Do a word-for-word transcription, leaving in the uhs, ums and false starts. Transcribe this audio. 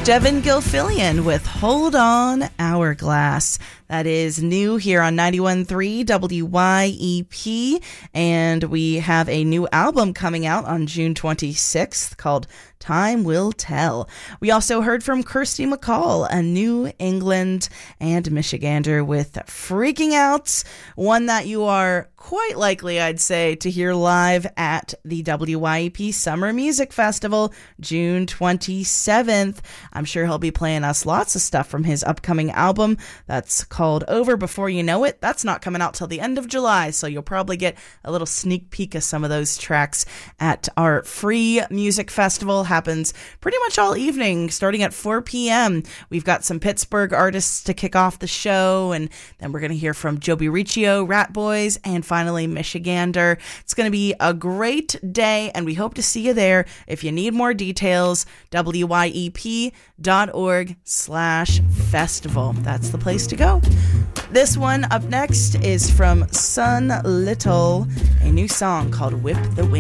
Devin Gilfillian with Hold On Hourglass. That is new here on ninety-one point three W Y E P, and we have a new album coming out on June twenty-sixth called Time Will Tell. We also heard from Kirsty MacColl, a New England and Michigander, with Freaking Out, one that you are quite likely, I'd say, to hear live at the W Y E P Summer Music Festival, June twenty-seventh. I'm sure he'll be playing us lots of stuff from his upcoming album that's called Over Before You Know It. That's not coming out till the end of July, so you'll probably get a little sneak peek of some of those tracks at our free music festival. Happens pretty much all evening, starting at four p.m. We've got some Pittsburgh artists to kick off the show, and then we're going to hear from Joby Riccio, Rat Boys, and finally Michigander. It's going to be a great day, and we hope to see you there. If you need more details, W Y E P dot org slash festival. That's the place to go. This one up next is from Sun Little, a new song called Whip the Wind.